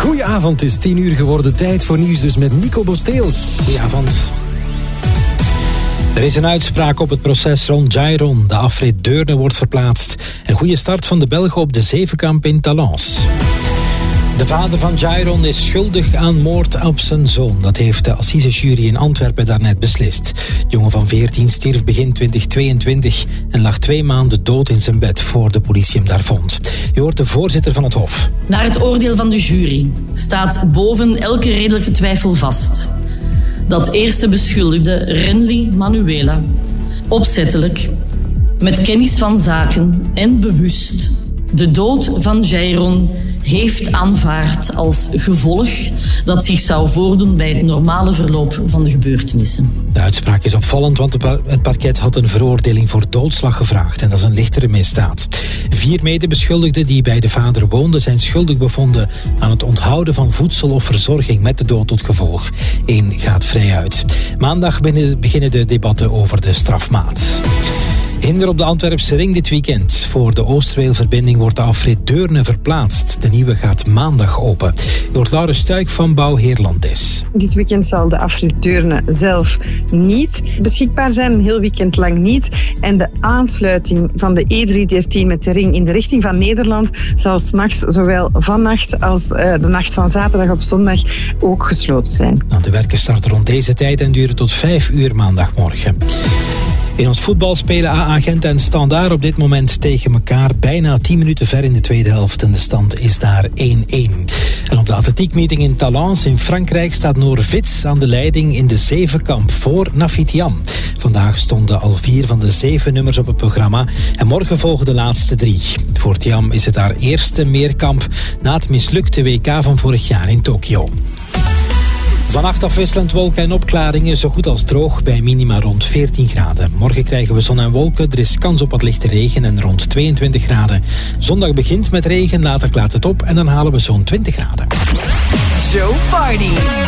Goedenavond, het is 10 uur geworden. Tijd voor nieuws dus met Nico Bosteels. Goedenavond. Er is een uitspraak op het proces rond Jairon. De afrit Deurne wordt verplaatst. Een goede start van de Belgen op de Zevenkamp in Talence. De vader van Jairon is schuldig aan moord op zijn zoon. Dat heeft de assisejury in Antwerpen daarnet beslist. De jongen van 14 stierf begin 2022 en lag 2 maanden dood in zijn bed voor de politie hem daar vond. Je hoort de voorzitter van het Hof. Naar het oordeel van de jury staat boven elke redelijke twijfel vast dat eerste beschuldigde Renly Manuela opzettelijk, met kennis van zaken en bewust, de dood van Jairon heeft aanvaard als gevolg dat zich zou voordoen bij het normale verloop van de gebeurtenissen. De uitspraak is opvallend, want het parket had een veroordeling voor doodslag gevraagd en dat is een lichtere misdaad. 4 medebeschuldigden die bij de vader woonden zijn schuldig bevonden aan het onthouden van voedsel of verzorging met de dood tot gevolg. 1 gaat vrij uit. Maandag beginnen de debatten over de strafmaat. Hinder op de Antwerpse ring dit weekend. Voor de Oosterweelverbinding wordt de afrit Deurne verplaatst. De nieuwe gaat maandag open. Door Laure Stuik van Bouwheer Landis. Dit weekend zal de afrit Deurne zelf niet beschikbaar zijn. Een heel weekend lang niet. En de aansluiting van de E313 met de ring in de richting van Nederland zal 's nachts, zowel vannacht als de nacht van zaterdag op zondag, ook gesloten zijn. De werken starten rond deze tijd en duren tot 5 uur maandagmorgen. In ons voetbal spelen AA Gent en Standaard op dit moment tegen elkaar. Bijna 10 minuten ver in de tweede helft en de stand is daar 1-1. En op de atletiekmeeting in Talence in Frankrijk staat Noor Vits aan de leiding in de Zevenkamp voor Nafitiam. Vandaag stonden al 4 van de 7 nummers op het programma en morgen volgen de laatste 3. Voor Tiam is het haar eerste meerkamp na het mislukte WK van vorig jaar in Tokio. Vannacht afwisselend wolken en opklaringen, zo goed als droog bij minima rond 14 graden. Morgen krijgen we zon en wolken, er is kans op wat lichte regen en rond 22 graden. Zondag begint met regen, later klaart het op en dan halen we zo'n 20 graden. Joe Party.